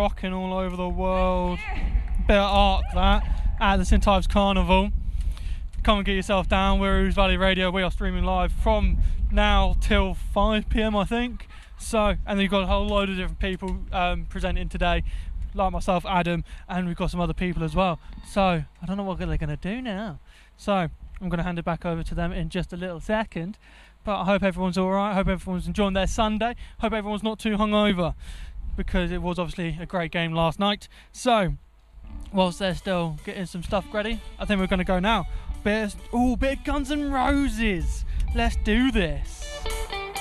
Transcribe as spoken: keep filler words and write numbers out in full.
rocking all over the world. Bit of art that at the Saint Ives Carnival. Come and get yourself down. We're Ouse Valley Radio. We are streaming live from now till five p m I think. So, and then you've got a whole load of different people um, presenting today, like myself, Adam, and we've got some other people as well. So I don't know what they're going to do now. So I'm going to hand it back over to them in just a little second. But I hope everyone's all right. I hope everyone's enjoying their Sunday. Hope everyone's not too hungover, because it was obviously a great game last night. So whilst they're still getting some stuff ready, I think we're going to go now. Bit of, ooh, bit of Guns N' Roses. Let's do this.